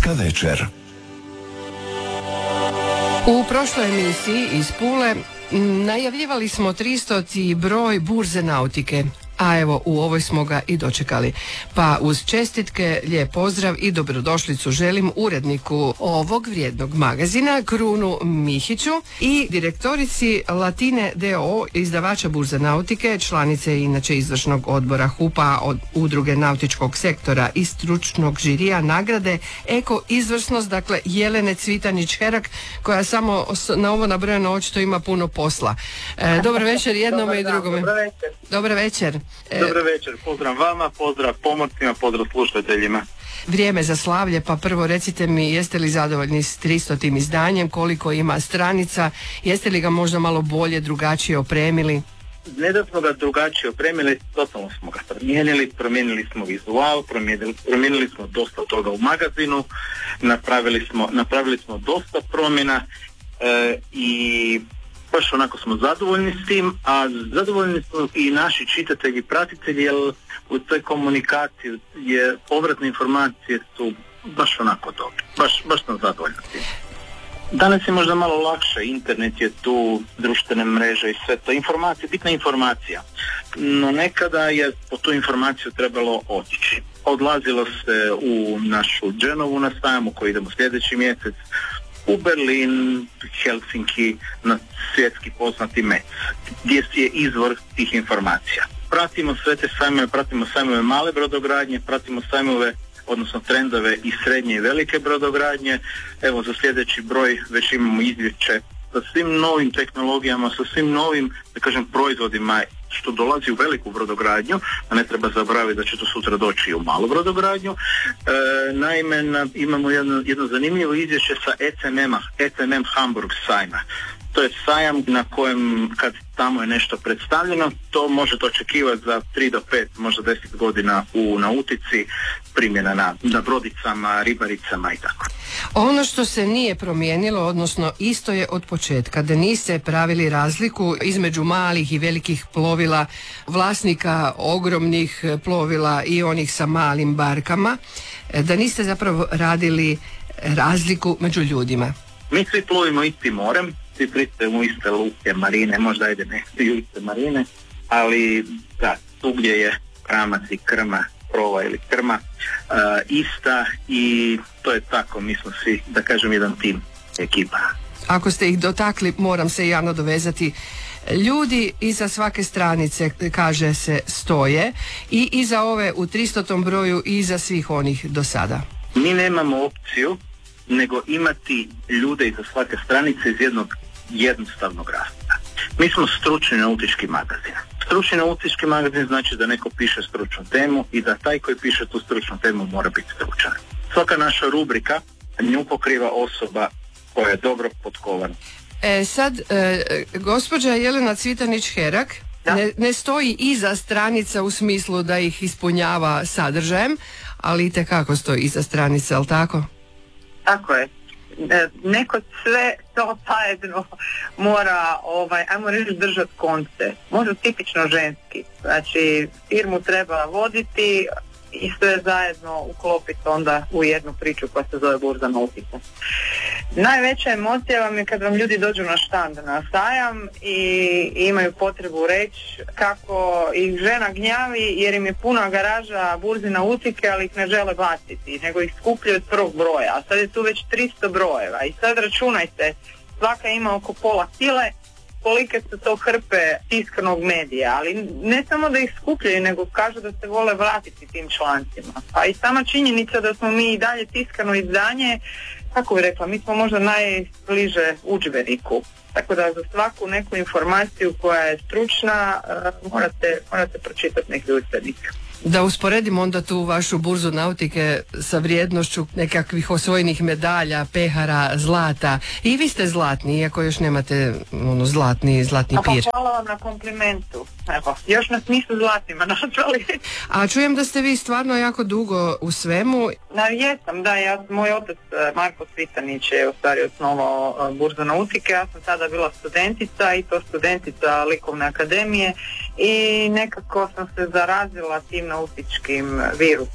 Sportska večer. U prošloj emisiji iz Pule najavljivali smo 300. broj burze nautike, a evo u ovoj smo ga i dočekali. Pa uz čestitke, lijep pozdrav i dobrodošlicu želim uredniku ovog vrijednog magazina Krunu Mihiću i direktorici Latine d.o.o. izdavača burze nautike, članice inače izvršnog odbora HUP-a od Udruge nautičkog sektora i stručnog žirija nagrade Eko izvrsnost, dakle Jelene Cvitanić-Herak, koja samo na ovo nabrojano očito ima puno posla. Dobar večer jednome i drugome. Dobar večer. Dobar večer, pozdrav vama, pozdrav pomorcima, pozdrav slušateljima. Vrijeme za slavlje, pa prvo recite mi, jeste li zadovoljni s 300. izdanjem, koliko ima stranica, jeste li ga možda malo bolje, drugačije opremili? Ne da smo ga drugačije opremili, totalno smo ga promijenili smo vizual, promijenili smo dosta toga u magazinu, napravili smo dosta promjena i baš onako smo zadovoljni s tim, a zadovoljni smo i naši čitatelji i pratitelji, jer u toj komunikaciji povratne informacije su baš onako dobre, baš sam zadovoljni s tim. Danas je možda malo lakše, internet je tu, društvene mreže i sve to, bitna informacija, no nekada je po tu informaciju trebalo otići. Odlazilo se u našu Genovu na sajam, u koju idemo sljedeći mjesec, u Berlin, Helsinki, na svjetski poznati MEC, gdje je izvor tih informacija. Pratimo sve te sajmove, pratimo sajmove male brodogradnje, pratimo sajmove, odnosno trendove i srednje i velike brodogradnje. Evo za sljedeći broj već imamo izvješće sa svim novim tehnologijama, sa svim novim, da kažem, proizvodima što dolazi u veliku brodogradnju, a ne treba zaboraviti da će to sutra doći i u malu brodogradnju. Naime, imamo jedno zanimljivo izvješće sa ECMM Hamburg sajma. To je sajam na kojem kad tamo je nešto predstavljeno, to možete očekivati za 3 do 5, možda 10 godina u nautici, primjena na brodicama, ribaricama i tako. Ono što se nije promijenilo, odnosno isto je od početka, da niste pravili razliku između malih i velikih plovila, vlasnika ogromnih plovila i onih sa malim barkama, da niste zapravo radili razliku među ljudima. Mi svi plovimo istim morem, svi pristajemo u iste luke, marine, možda ide nešto i u iste marine, ali da, tu gdje je pramac i krma, prova ili krma, ista, i to je tako, mi smo svi, da kažem, jedan tim, ekipa. Ako ste ih dotakli, moram se javno dovezati. Ljudi iza svake stranice, kaže se, stoje i iza ove u 300. broju i iza svih onih do sada. Mi nemamo opciju nego imati ljude iza svake stranice iz jednog jednostavnog razloga. Mi smo stručni nautički magazin. Stručni nautički magazin znači da neko piše stručnu temu i da taj koji piše tu stručnu temu mora biti stručan. Svaka naša rubrika, nju pokriva osoba koja je dobro potkovana. Gospođa Jelena Cvitanić-Herak ne stoji iza stranica u smislu da ih ispunjava sadržajem, ali itekako stoji iza stranica, ali tako? Tako je. Neko sve to zajedno mora, ajmo reći, držati konce. Možda tipično ženski. Znači, firmu treba voditi i sve zajedno uklopiti onda u jednu priču koja se zove burza nautike. Najveća emocija vam je kad vam ljudi dođu na štand, na sajam i imaju potrebu reći kako ih žena gnjavi jer im je puna garaža burzi nautike, ali ih ne žele baciti, nego ih skupljaju od prvog broja, a sad je tu već 300 brojeva i sad računajte, svaka ima oko pola kile, kolike su to hrpe tiskanog medija, ali ne samo da ih skupljaju, nego kažu da se vole vratiti tim člancima. Pa i sama činjenica da smo mi i dalje tiskano izdanje, kako bi rekla, mi smo možda najbliže udžbeniku. Tako da za svaku neku informaciju koja je stručna morate pročitati neki udžbenik. Da usporedimo onda tu vašu burzu nautike sa vrijednošću nekakvih osvojenih medalja, pehara, zlata. I vi ste zlatni, iako još nemate zlatni pir. Hvala vam na komplimentu. Evo, još nas nisu zlatnima nazvali. A čujem da ste vi stvarno jako dugo u svemu. Jesam, da, moj otac Marko Cvitanić je u stvari osnovao burzu nautike. Ja sam tada bila studentica i to studentica Likovne akademije i nekako sam se zarazila tim nautičkim virusom.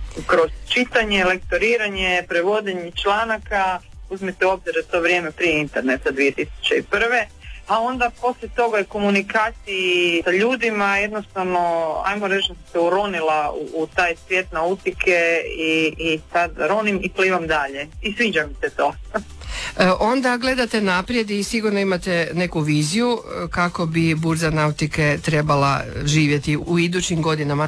kroz čitanje, lektoriranje, prevodenje članaka, uzmite u obzir to vrijeme prije interneta 2001. A onda poslije toga je komunikaciji sa ljudima jednostavno, ajmo reći, se uronila u taj svijet nautike i sad ronim i plivam dalje. I sviđa mi se to. Onda gledate naprijed i sigurno imate neku viziju kako bi burza nautike trebala živjeti u idućim godinama.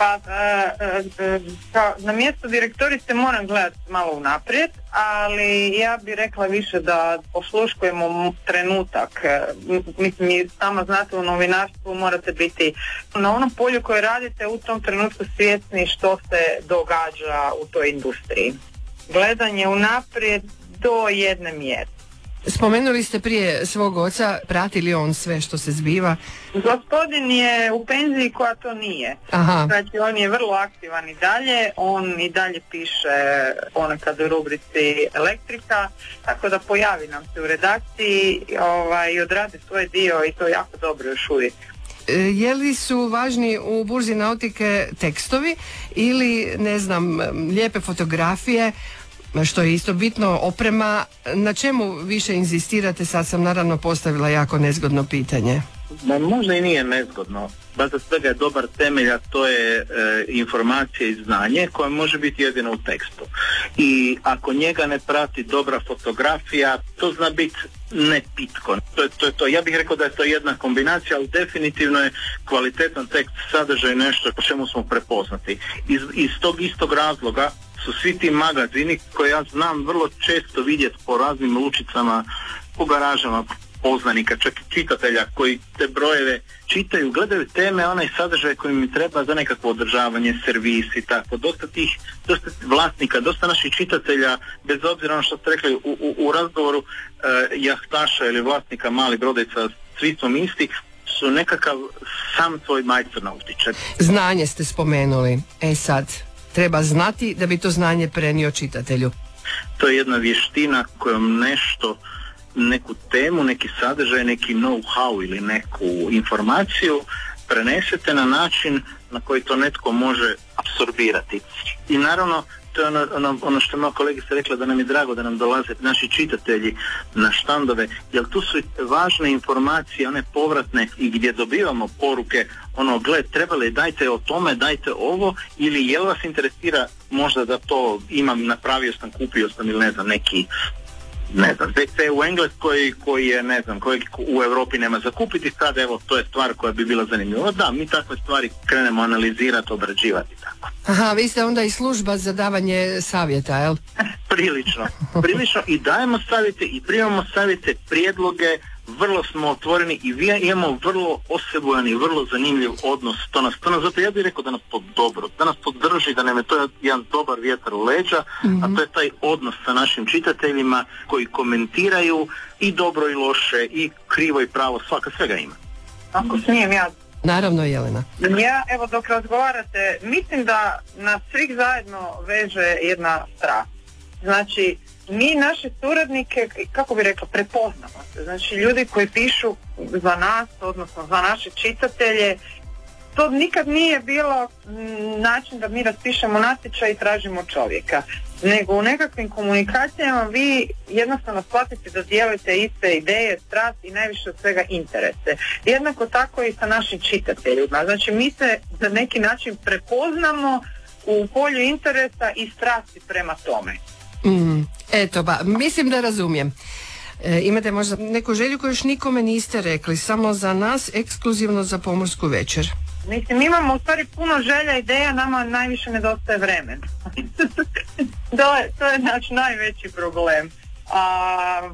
Na mjestu direktorice moram gledati malo unaprijed, ali ja bih rekla više da osluškujemo trenutak. Mislim, sama znate, u novinarstvu morate biti na onom polju koje radite u tom trenutku svjesni što se događa u toj industriji. Gledanje unaprijed do jedne mjere. Spomenuli ste prije svog oca, prati li on sve što se zbiva? Gospodin je u penziji koja to nije. Aha. Znači on je vrlo aktivan i dalje, on i dalje piše ponekad u rubrici Elektrika, tako da pojavi nam se u redakciji i odradi svoj dio i to jako dobro još uvijek. Je li su važni u burzi nautike tekstovi ili, ne znam, lijepe fotografije, što je isto bitno, oprema? Na čemu više inzistirate? Sad sam naravno postavila jako nezgodno pitanje. Možda i nije nezgodno. Baza svega je dobar temelj, a to je informacija i znanje koje može biti jedino u tekstu. I ako njega ne prati dobra fotografija, to zna biti nepitko. To je to. Ja bih rekao da je to jedna kombinacija, ali definitivno je kvalitetan tekst, sadržaj nešto po čemu smo prepoznati. Iz tog istog razloga su svi ti magazini koje ja znam vrlo često vidjeti po raznim lučicama, po garažama poznanika, čak i čitatelja koji te brojeve čitaju, gledaju teme, onaj sadržaj koji mi treba za nekakvo održavanje, servis i tako. Dosta vlasnika, dosta naših čitatelja, bez obzira na što ste rekli u razgovoru, jahtaša ili vlasnika malih brodica, svi smo isti, su nekakav sam svoj majstor nautičar. Znanje ste spomenuli. Sad, treba znati da bi to znanje prenio čitatelju. To je jedna vještina kojom neku temu, neki sadržaj, neki know-how ili neku informaciju prenesete na način na koji to netko može apsorbirati. I naravno, to je ono što je moja kolegica rekla, da nam je drago da nam dolaze naši čitatelji na štandove, jer tu su važne informacije, one povratne, i gdje dobivamo poruke, gled, trebali, dajte o tome, dajte ovo, ili jel vas interesira možda da to imam, napravio sam, kupio sam, ili ne znam, neki WC u Engleskoj koji je, ne znam, kojeg u Europi nema za kupiti, sad evo, to je stvar koja bi bila zanimljiva. Da, mi takve stvari krenemo analizirati, obrađivati tako. Aha, vi ste onda i služba za davanje savjeta, jel? Prilično. I dajemo savjete i primamo savjete, prijedloge, vrlo smo otvoreni i imamo vrlo osebujan i vrlo zanimljiv odnos. To nas zato ja bih rekao da nas to dobro, da nas to drži, da nam je to jedan dobar vjetar u leđa, a to je taj odnos sa našim čitateljima koji komentiraju i dobro i loše, i krivo i pravo, svega ima. Ako smijem ja. Naravno, Jelena. Ja, evo, dok razgovarate, mislim da nas svih zajedno veže jedna strast. Znači, mi naše suradnike, kako bi rekla, prepoznamo se. Znači, ljudi koji pišu za nas, odnosno za naše čitatelje, to nikad nije bilo način da mi raspišemo natječaj i tražimo čovjeka. Nego u nekakvim komunikacijama vi jednostavno shvatite da dijelite iste ideje, strast i najviše od svega interese. Jednako tako i sa našim čitateljima. Znači, mi se na neki način prepoznamo u polju interesa i strasti prema tome. Eto, mislim da razumijem. Imate možda neku želju koju još nikome niste rekli, samo za nas, ekskluzivno za Pomorsku večer? Mislim, imamo u stvari puno želja, ideja, nama najviše nedostaje vremena. To je naš najveći problem. A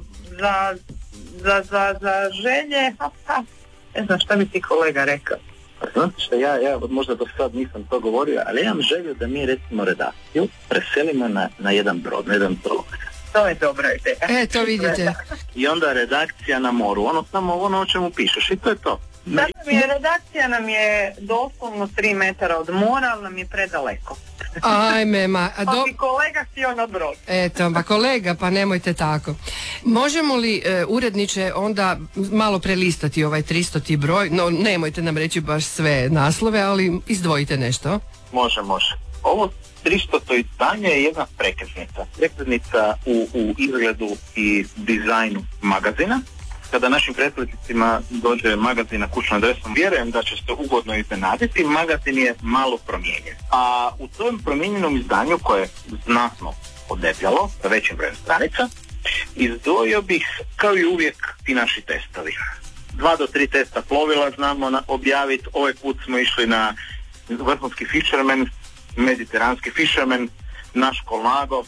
za želje, ne znam šta bi ti kolega rekao. Znate što, ja možda do sad nisam to govorio, ali imam želju da mi, recimo, redakciju preselimo na jedan brod, na jedan brod. To je dobra ideja. To vidite. I onda redakcija na moru, samo ono o čemu pišeš, i to je to. Redakcija nam je doslovno 3 metara od mora, ali nam je predaleko. Ajme, pa bi kolega htio na brod. Eto, kolega, pa nemojte tako. Možemo li, uredniče, onda malo prelistati ovaj 300. broj? No, nemojte nam reći baš sve naslove, ali izdvojite nešto. Može. Ovo 300. izdanje je jedna prekretnica u izgledu i dizajnu magazina. Kada našim pretplatnicima dođe magazin na kućnom adresom, vjerujem da će se ugodno iznenaditi, magazin je malo promijenjen. A u tom promijenjenom izdanju, koje je znatno podebljalo, sa većim brojem stranica, izdvojio bih, kao i uvijek, ti naši testovi. 2 do 3 testa plovila znamo objaviti. Ovaj put smo išli na vrhunski fisherman, mediteranski fisherman, naš Colnago.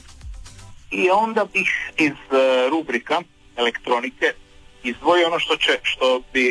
I onda bih iz rubrika elektronike izdvojio ono što bi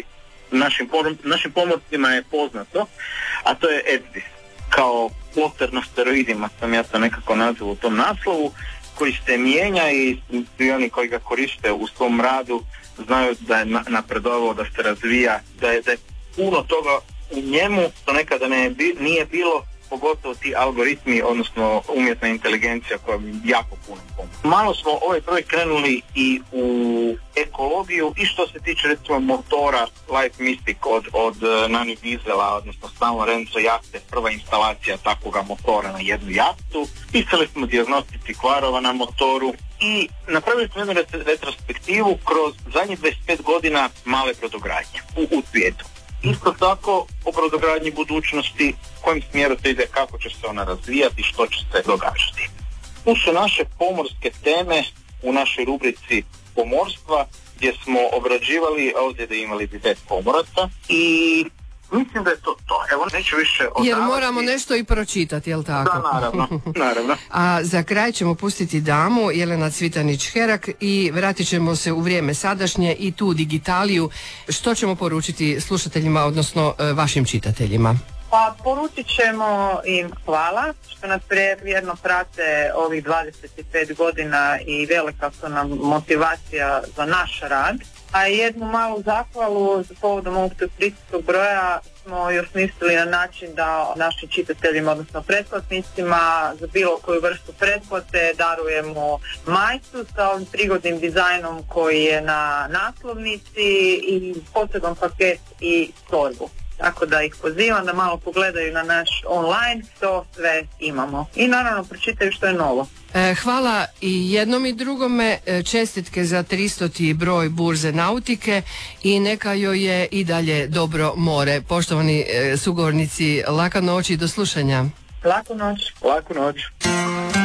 našim pomorcima je poznato, a to je EDDIS. Kao ploter na steroidima sam ja to nekako nazvao u tom naslovu, koji se mijenja i oni koji ga koriste u svom radu znaju da je napredovao, da se razvija, da je puno toga u njemu što nekada nije bilo, pogotovo ti algoritmi, odnosno umjetna inteligencija koja bi jako puno pomoći. Malo smo ovaj projekt krenuli i u ekologiju i što se tiče recimo motora Light Mystic od Nani Diesela, odnosno San Lorenzo jahte, prva instalacija takvoga motora na jednu jahtu. Pisali smo dijagnostici kvarova na motoru i napravili smo jednu retrospektivu kroz zadnjih 25 godina male brodogradnje u svijetu. Isto tako o brodogradnji budućnosti, u kojem smjeru to ide, kako će se ona razvijati, što će se događati. Tu su naše pomorske teme u našoj rubrici pomorstva, gdje smo obrađivali ovdje da imali 10 pomoraca i mislim da je to. Evo, neću više odavati. Jer moramo nešto i pročitati, jel tako? Da, naravno. A za kraj ćemo pustiti damu Jelena Cvitanić-Herak i vratit ćemo se u vrijeme sadašnje i tu digitaliju. Što ćemo poručiti slušateljima, odnosno vašim čitateljima? Pa poručit ćemo im hvala što nas vjerno prate ovih 25 godina i velika su nam motivacija za naš rad. A jednu malu zahvalu za povodom ovog turističkog broja smo još mislili na način da našim čitateljima, odnosno pretplatnicima, za bilo koju vrstu pretplate darujemo majicu sa ovim prigodnim dizajnom koji je na naslovnici i poseban paket i torbu. Tako da ih pozivam da malo pogledaju na naš online, to sve imamo. I naravno pročitaju što je novo. Hvala i jednom i drugome, čestitke za 300. broj Burze nautike i neka joj je i dalje dobro more. Poštovani sugovornici, laka noć i do slušanja. Laku noć. Laku noć.